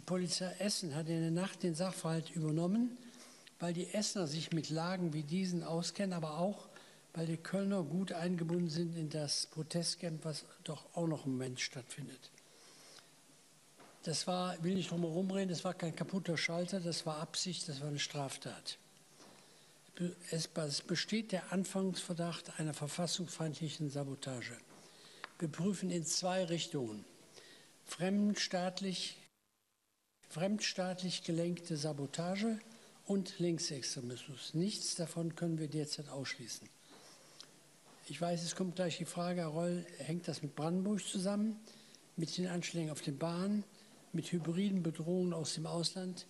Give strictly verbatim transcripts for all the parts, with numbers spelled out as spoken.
Polizei Essen hat in der Nacht den Sachverhalt übernommen, weil die Essener sich mit Lagen wie diesen auskennen, aber auch, weil die Kölner gut eingebunden sind in das Protestcamp, was doch auch noch im Moment stattfindet. Das war, ich will nicht drum herum reden, das war kein kaputter Schalter, das war Absicht, das war eine Straftat. Es besteht der Anfangsverdacht einer verfassungsfeindlichen Sabotage. Wir prüfen in zwei Richtungen. Fremdenstaatlich, fremdstaatlich gelenkte Sabotage und Linksextremismus. Nichts davon können wir derzeit ausschließen. Ich weiß, es kommt gleich die Frage, Herr Reul, hängt das mit Brandenburg zusammen, mit den Anschlägen auf den Bahnen, mit hybriden Bedrohungen aus dem Ausland?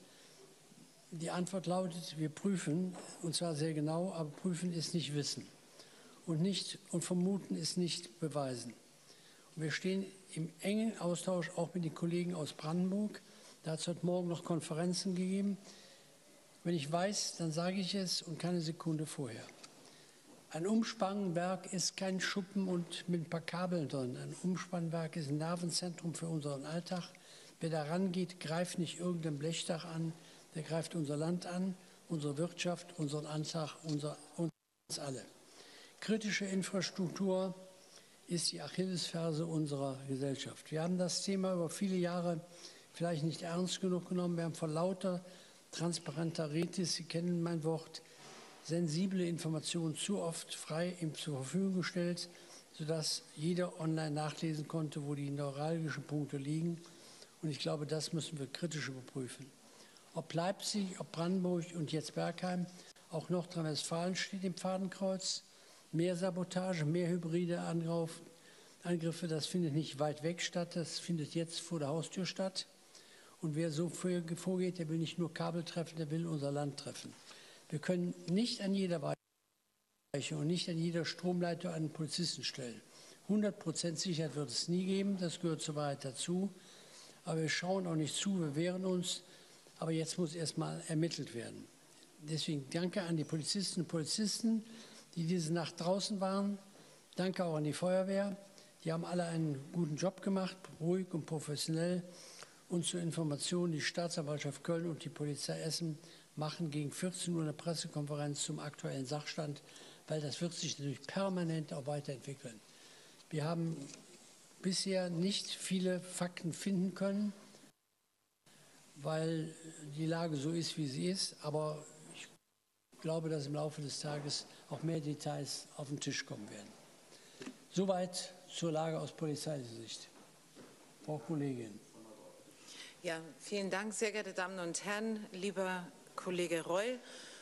Die Antwort lautet, wir prüfen, und zwar sehr genau, aber prüfen ist nicht wissen. Und, nicht, und vermuten ist nicht beweisen. Und wir stehen im engen Austausch auch mit den Kollegen aus Brandenburg. Da hat es heute Morgen noch Konferenzen gegeben. Wenn ich weiß, dann sage ich es und keine Sekunde vorher. Ein Umspannwerk ist kein Schuppen und mit ein paar Kabeln drin. Ein Umspannwerk ist ein Nervenzentrum für unseren Alltag. Wer da rangeht, greift nicht irgendein Blechdach an, der greift unser Land an, unsere Wirtschaft, unseren Alltag, unser, uns alle. Kritische Infrastruktur ist die Achillesferse unserer Gesellschaft. Wir haben das Thema über viele Jahre vielleicht nicht ernst genug genommen. Wir haben vor lauter transparenter Rätis, Sie kennen mein Wort, sensible Informationen zu oft frei ihm zur Verfügung gestellt, sodass jeder online nachlesen konnte, wo die neuralgischen Punkte liegen. Und ich glaube, das müssen wir kritisch überprüfen. Ob Leipzig, ob Brandenburg und jetzt Bergheim, auch Nordrhein-Westfalen steht im Fadenkreuz. Mehr Sabotage, mehr hybride Angriffe, das findet nicht weit weg statt, das findet jetzt vor der Haustür statt. Und wer so vorgeht, der will nicht nur Kabel treffen, der will unser Land treffen. Wir können nicht an jeder Weiche und nicht an jeder Stromleitung einen Polizisten stellen. hundert Prozent Sicherheit wird es nie geben, das gehört zur Wahrheit dazu. Aber wir schauen auch nicht zu, wir wehren uns. Aber jetzt muss erstmal ermittelt werden. Deswegen danke an die Polizistinnen und Polizisten, die diese Nacht draußen waren. Danke auch an die Feuerwehr. Die haben alle einen guten Job gemacht, ruhig und professionell. Und zur Information, die Staatsanwaltschaft Köln und die Polizei Essen machen gegen vierzehn Uhr eine Pressekonferenz zum aktuellen Sachstand, weil das wird sich natürlich permanent auch weiterentwickeln. Wir haben bisher nicht viele Fakten finden können, weil die Lage so ist, wie sie ist. Aber ich glaube, dass im Laufe des Tages auch mehr Details auf den Tisch kommen werden. Soweit zur Lage aus Polizeisicht. Frau Kollegin. Ja, vielen Dank, sehr geehrte Damen und Herren, lieber Kollege Reul.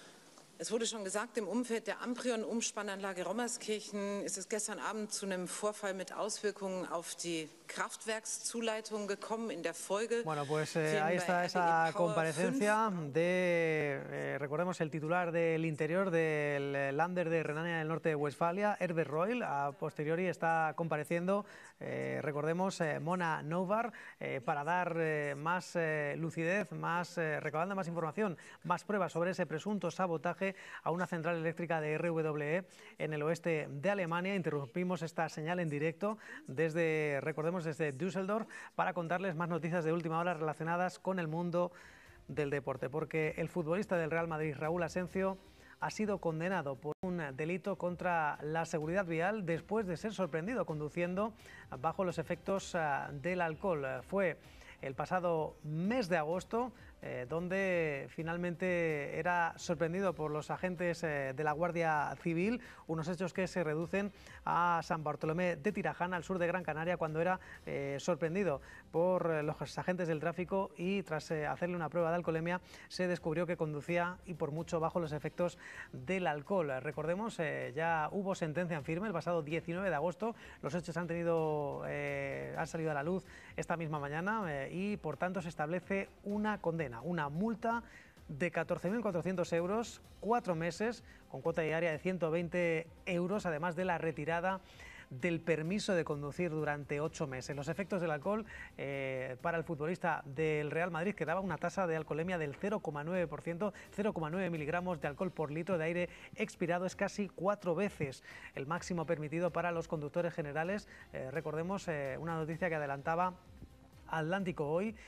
Es wurde schon gesagt, im Umfeld der Amprion-Umspannanlage Rommerskirchen ist es gestern Abend zu einem Vorfall mit Auswirkungen auf die Kraftwerkszuleitung gekommen. In der Folge. Bueno, pues eh, ahí está esa comparecencia de, eh, recordemos, el titular del interior del Länder de Renania del Norte de Westfalia, Herbert Reul. A posteriori está compareciendo, eh, recordemos, eh, Mona Novar, eh, para dar eh, más eh, lucidez, más eh, recabando más información, más pruebas sobre ese presunto sabotaje a una central eléctrica de R W E en el oeste de Alemania. Interrumpimos esta señal en directo desde, recordemos, desde Düsseldorf para contarles más noticias de última hora relacionadas con el mundo del deporte, porque el futbolista del Real Madrid, Raúl Asencio, ha sido condenado por un delito contra la seguridad vial después de ser sorprendido conduciendo bajo los efectos del alcohol. Fue el pasado mes de agosto, eh, donde finalmente era sorprendido por los agentes eh, de la Guardia Civil, unos hechos que se reducen a San Bartolomé de Tirajana, al sur de Gran Canaria, cuando era eh, sorprendido por eh, los agentes del tráfico y tras eh, hacerle una prueba de alcoholemia se descubrió que conducía y por mucho bajo los efectos del alcohol. Recordemos, eh, ya hubo sentencia en firme el pasado diecinueve de agosto, los hechos han, tenido, eh, han salido a la luz esta misma mañana eh, y por tanto se establece una condena, una multa de catorce mil cuatrocientos euros, cuatro meses, con cuota diaria de ciento veinte euros, además de la retirada del permiso de conducir durante ocho meses. Los efectos del alcohol eh, para el futbolista del Real Madrid, que daba una tasa de alcoholemia del cero coma nueve por ciento, cero coma nueve miligramos de alcohol por litro de aire expirado, es casi cuatro veces el máximo permitido para los conductores generales. Eh, recordemos eh, una noticia que adelantaba Atlántico hoy,